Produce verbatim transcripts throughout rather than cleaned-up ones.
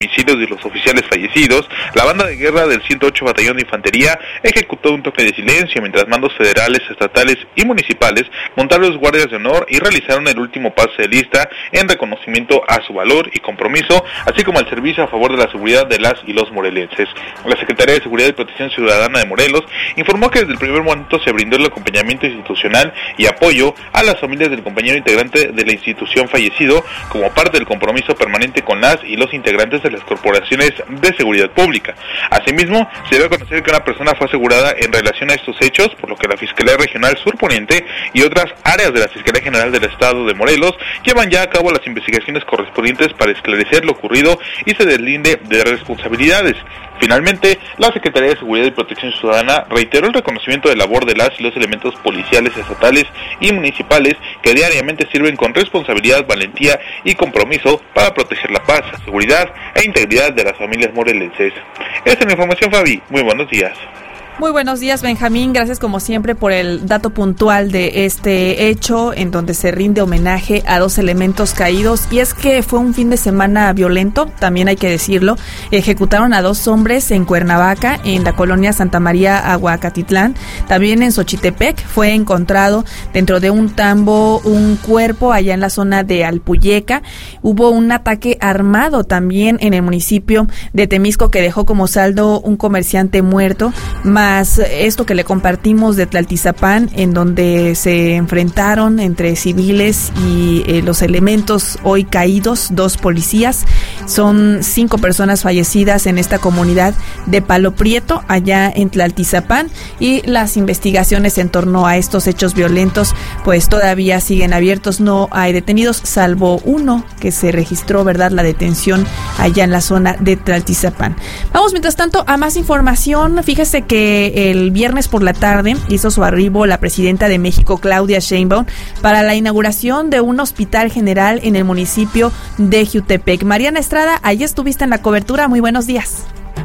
homicidios de los oficiales fallecidos, la banda de guerra del ciento ocho Batallón de Infantería ejecutó un toque de silencio mientras mandos federales, estatales y municipales montaron los guardias de honor y realizaron el último pase de lista en reconocimiento a su valor y compromiso, así como al servicio a favor de la seguridad de las y los morelenses. La Secretaría de Seguridad y Protección Ciudadana de Morelos informó que desde el primer momento se brindó el acompañamiento institucional y apoyo a las familias del compañero integrante de la institución fallecido como parte del compromiso permanente con las y los integrantes de las corporaciones de seguridad pública. Asimismo, se dio a conocer que una persona fue asegurada en relación a estos hechos, por lo que la Fiscalía Regional Sur Poniente y otras áreas de la Fiscalía General del Estado de Morelos llevan ya a cabo las investigaciones correspondientes para esclarecer lo ocurrido y se deslinde de responsabilidades. Finalmente, la Secretaría de Seguridad y Protección Ciudadana reiteró el reconocimiento de labor de las y los elementos policiales estatales y municipales que diariamente sirven con responsabilidad, valentía y compromiso para proteger la paz, seguridad e integridad de las familias morelenses. Esta es la información, Fabi. Muy buenos días. Muy buenos días, Benjamín. Gracias como siempre por el dato puntual de este hecho en donde se rinde homenaje a dos elementos caídos. Y es que fue un fin de semana violento, también hay que decirlo. Ejecutaron a dos hombres en Cuernavaca, en la colonia Santa María Aguacatitlán. También en Xochitepec fue encontrado dentro de un tambo un cuerpo allá en la zona de Alpuyeca. Hubo un ataque armado también en el municipio de Temisco que dejó como saldo un comerciante muerto, más esto que le compartimos de Tlaltizapán, en donde se enfrentaron entre civiles y eh, los elementos hoy caídos, dos policías. Son cinco personas fallecidas en esta comunidad de Palo Prieto, allá en Tlaltizapán, y las investigaciones en torno a estos hechos violentos pues todavía siguen abiertos. No hay detenidos, salvo uno que se registró, ¿verdad?, la detención allá en la zona de Tlaltizapán. Vamos, mientras tanto, a más información. Fíjese que el viernes por la tarde hizo su arribo la presidenta de México, Claudia Sheinbaum, para la inauguración de un hospital general en el municipio de Jiutepec. Mariana Estrada, ahí estuviste en la cobertura. Muy buenos días.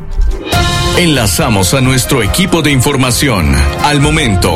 Enlazamos a nuestro equipo de información al momento.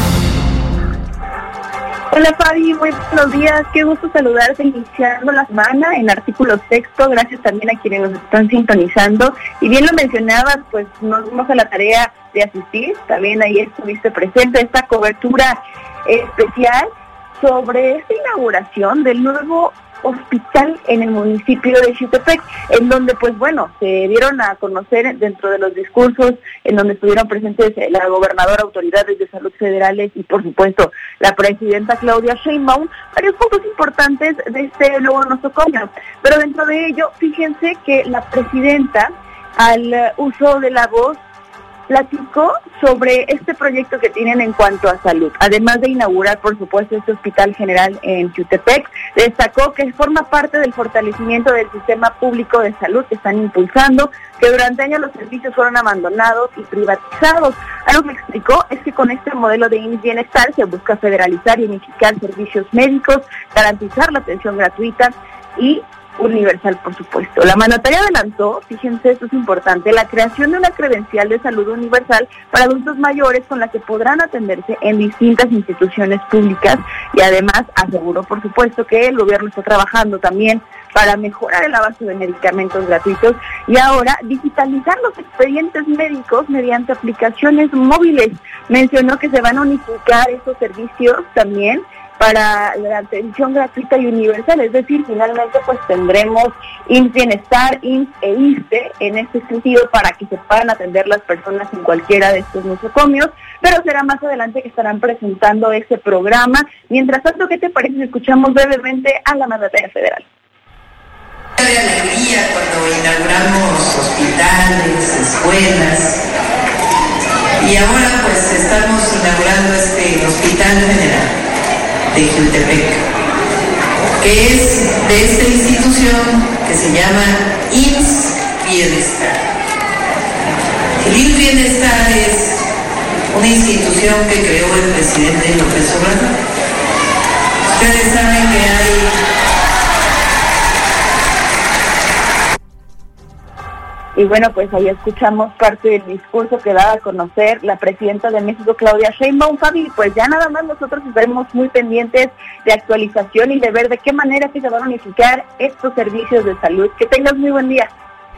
Hola Fabi, muy buenos días, qué gusto saludarte iniciando la semana en Artículo Sexto, gracias también a quienes nos están sintonizando, y bien lo mencionabas, pues nos dimos a la tarea de asistir, también ahí estuviste presente, esta cobertura especial sobre esta inauguración del nuevo hospital en el municipio de Jiutepec, en donde pues bueno, se dieron a conocer dentro de los discursos, en donde estuvieron presentes la gobernadora, autoridades de salud federales y por supuesto la presidenta Claudia Sheinbaum, varios puntos importantes de este nuevo nosocomio. Pero dentro de ello, fíjense que la presidenta, al uso de la voz, platicó sobre este proyecto que tienen en cuanto a salud. Además de inaugurar, por supuesto, este hospital general en Jiutepec, destacó que forma parte del fortalecimiento del sistema público de salud que están impulsando, que durante años los servicios fueron abandonados y privatizados. Algo que explicó es que con este modelo de I M S S Bienestar se busca federalizar y unificar servicios médicos, garantizar la atención gratuita y universal, por supuesto. La mandataria adelantó, fíjense, esto es importante, la creación de una credencial de salud universal para adultos mayores con la que podrán atenderse en distintas instituciones públicas, y además aseguró, por supuesto, que el gobierno está trabajando también para mejorar el abasto de medicamentos gratuitos y ahora digitalizar los expedientes médicos mediante aplicaciones móviles. Mencionó que se van a unificar estos servicios también para la atención gratuita y universal, es decir, finalmente pues tendremos I M S S Bienestar, I M S S e I S S S T E en este sentido para que se puedan atender las personas en cualquiera de estos nosocomios, pero será más adelante que estarán presentando ese programa. Mientras tanto, ¿qué te parece si escuchamos brevemente a la mandataria federal? De alegría cuando inauguramos hospitales, escuelas, y ahora pues estamos inaugurando este hospital general de Jiutepec, que es de esta institución que se llama I M S S Bienestar. El I M S S Bienestar es una institución que creó el presidente López Obrador. Ustedes saben que hay... Y bueno, pues ahí escuchamos parte del discurso que daba a conocer la presidenta de México, Claudia Sheinbaum. Fabi, pues ya nada más nosotros estaremos muy pendientes de actualización y de ver de qué manera se van a unificar estos servicios de salud. Que tengas muy buen día.